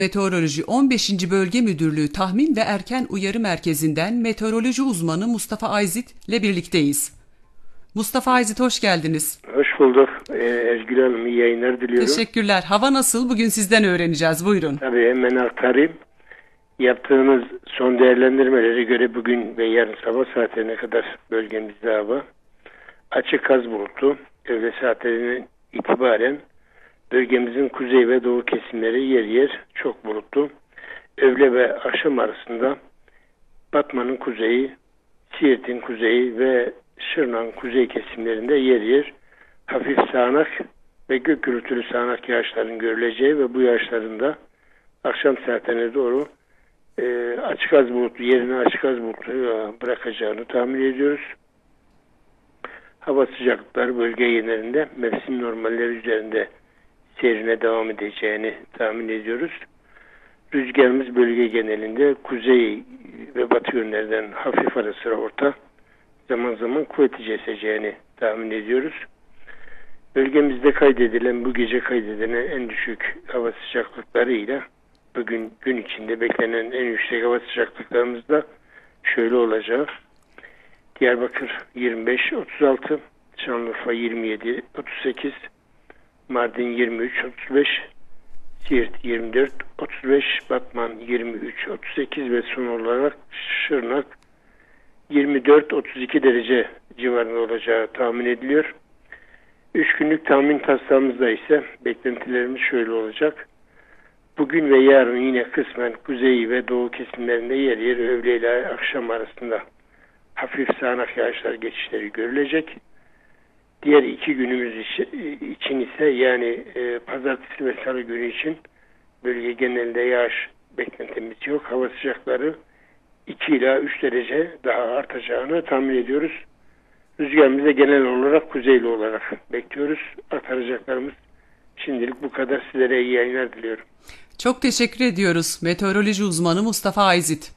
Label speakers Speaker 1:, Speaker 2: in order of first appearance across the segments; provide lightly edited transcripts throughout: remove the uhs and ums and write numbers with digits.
Speaker 1: Meteoroloji 15. Bölge Müdürlüğü Tahmin ve Erken Uyarı Merkezi'nden meteoroloji uzmanı Mustafa Ayzit ile birlikteyiz. Mustafa Ayzit, hoş geldiniz.
Speaker 2: Hoş bulduk. Özgür Hanım, iyi yayınlar diliyorum.
Speaker 1: Teşekkürler. Hava nasıl? Bugün sizden öğreneceğiz. Buyurun.
Speaker 2: Tabii hemen aktarayım. Yaptığımız son değerlendirmelere göre bugün ve yarın sabah saatlerine kadar bölgemizde hava açık, az bulutlu. Öğle saatlerinden itibaren bölgemizin kuzey ve doğu kesimleri yer yer çok bulutlu. Öğle ve akşam arasında Batman'ın kuzeyi, Siirt'in kuzeyi ve Şırnak'ın kuzey kesimlerinde yer yer hafif sağanak ve gök gürültülü sağanak yağışların görüleceği ve bu yağışların da akşam saatlerine doğru açık az bulutlu, yerine açık az bulutlu bırakacağını tahmin ediyoruz. Hava sıcaklıkları bölge genelinde mevsim normalleri üzerinde seyrine devam edeceğini tahmin ediyoruz. Rüzgarımız bölge genelinde kuzey ve batı yönlerden hafif ara sıra orta, zaman zaman kuvvetlice eseceğini tahmin ediyoruz. Bölgemizde kaydedilen, bu gece kaydedilen en düşük hava sıcaklıklarıyla bugün gün içinde beklenen en yüksek hava sıcaklıklarımız da şöyle olacak. Diyarbakır 25-36, Şanlıurfa 27-38, Mardin 23-35, Siirt 24-35, Batman 23-38 ve son olarak Şırnak 24-32 derece civarında olacağı tahmin ediliyor. 3 günlük tahmin taslağımızda ise beklentilerimiz şöyle olacak. Bugün ve yarın yine kısmen kuzey ve doğu kesimlerinde yer yer öğle ile akşam arasında hafif sağanak yağışlar geçişleri görülecek. Diğer 2 günümüz için ise yani pazartesi ve salı günü için bölge genelinde yağış beklentimiz yok. Hava sıcakları 2 ila 3 derece daha artacağını tahmin ediyoruz. Rüzgarımızı da genel olarak kuzeyli olarak bekliyoruz. Aktaracaklarımız şimdilik bu kadar. Sizlere iyi yayınlar diliyorum.
Speaker 1: Çok teşekkür ediyoruz. Meteoroloji uzmanı Mustafa Ayzit.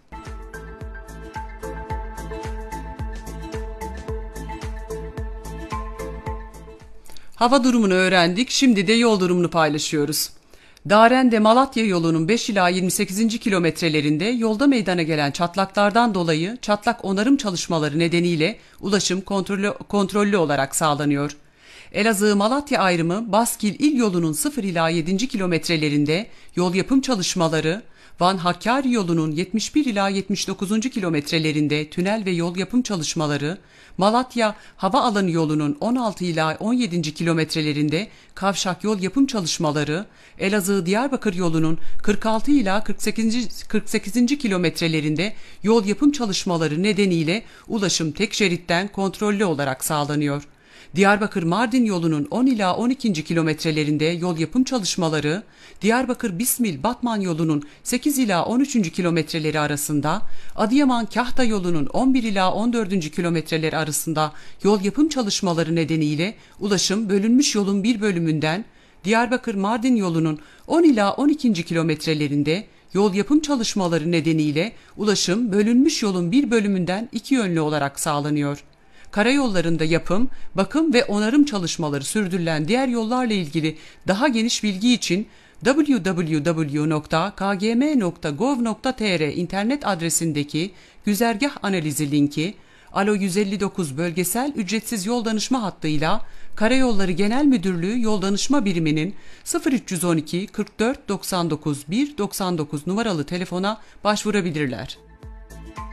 Speaker 1: Hava durumunu öğrendik. Şimdi de yol durumunu paylaşıyoruz. Darende-Malatya yolunun 5 ila 28. kilometrelerinde yolda meydana gelen çatlaklardan dolayı çatlak onarım çalışmaları nedeniyle ulaşım kontrollü olarak sağlanıyor. Elazığ-Malatya ayrımı Baskil İl yolunun 0 ila 7. kilometrelerinde yol yapım çalışmaları, Van-Hakkari yolunun 71 ila 79. kilometrelerinde tünel ve yol yapım çalışmaları, Malatya Hava Alanı yolunun 16 ila 17. kilometrelerinde kavşak yol yapım çalışmaları, Elazığ-Diyarbakır yolunun 46 ila 48. kilometrelerinde yol yapım çalışmaları nedeniyle ulaşım tek şeritten kontrollü olarak sağlanıyor. Diyarbakır-Mardin yolunun 10 ila 12. kilometrelerinde yol yapım çalışmaları, Diyarbakır-Bismil-Batman yolunun 8 ila 13. kilometreleri arasında, Adıyaman-Kahta yolunun 11 ila 14. kilometreleri arasında yol yapım çalışmaları nedeniyle ulaşım bölünmüş yolun bir bölümünden, Diyarbakır-Mardin yolunun 10 ila 12. kilometrelerinde yol yapım çalışmaları nedeniyle ulaşım bölünmüş yolun bir bölümünden iki yönlü olarak sağlanıyor. Karayollarında yapım, bakım ve onarım çalışmaları sürdürülen diğer yollarla ilgili daha geniş bilgi için www.kgm.gov.tr internet adresindeki güzergah analizi linki, Alo 159 bölgesel ücretsiz yol danışma hattıyla Karayolları Genel Müdürlüğü Yol Danışma Biriminin 0312 44 99 199 numaralı telefona başvurabilirler.